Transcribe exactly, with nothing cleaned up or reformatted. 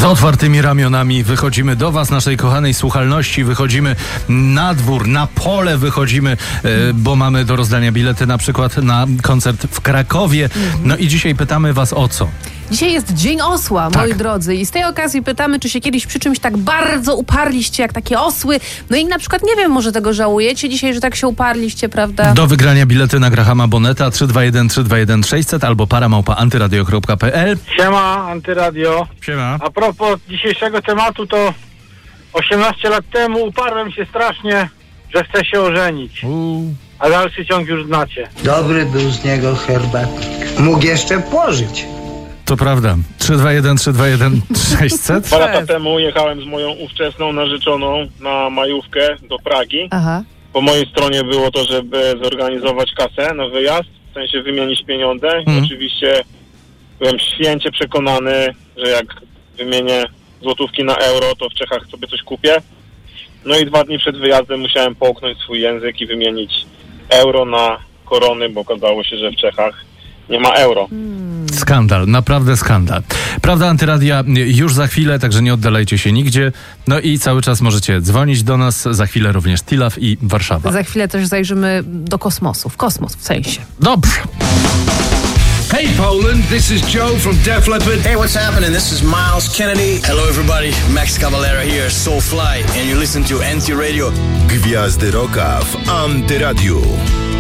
otwartymi ramionami wychodzimy do was, naszej kochanej słuchalności, wychodzimy na dwór, na pole wychodzimy, bo mamy do rozdania bilety na przykład na koncert w Krakowie. No i dzisiaj pytamy was o co? Dzisiaj jest Dzień Osła, Tak. moi drodzy. I z tej okazji pytamy, czy się kiedyś przy czymś tak bardzo uparliście, jak takie osły. No i na przykład, nie wiem, może tego żałujecie dzisiaj, że tak się uparliście, prawda? Do wygrania bilety na Grahama Boneta trzy dwa jeden trzy dwa jeden sześćset albo paramałpa antyradio kropka p l. Siema, Antyradio. Siema. A propos dzisiejszego tematu, to osiemnaście lat temu uparłem się strasznie, że chcę się ożenić. Uuu. A dalszy ciąg już znacie. Dobry był z niego herbatnik. Mógł jeszcze pożyć. To prawda. trzy dwa jeden trzy dwa jeden sześćset. Dwa lata temu jechałem z moją ówczesną narzeczoną na majówkę do Pragi. Aha. Po mojej stronie było to, żeby zorganizować kasę na wyjazd, w sensie wymienić pieniądze. Mhm. Oczywiście byłem święcie przekonany, że jak wymienię złotówki na euro, to w Czechach sobie coś kupię. No i dwa dni przed wyjazdem musiałem połknąć swój język i wymienić euro na korony, bo okazało się, że w Czechach nie ma euro. Skandal, naprawdę skandal. Prawda Antyradia już za chwilę, także nie oddalajcie się nigdzie. No i cały czas możecie dzwonić do nas, za chwilę również Tilaw i Warszawa. Za chwilę też zajrzymy do kosmosu, w kosmos w sensie. Dobrze. Hey Poland, this is Joe from Def Leppard. Hey, what's happening? This is Miles Kennedy. Hello everybody, Max Cavalera here, Soulfly, and you listen to Anti Radio. Gwiazdy Rocka w Antyradiu.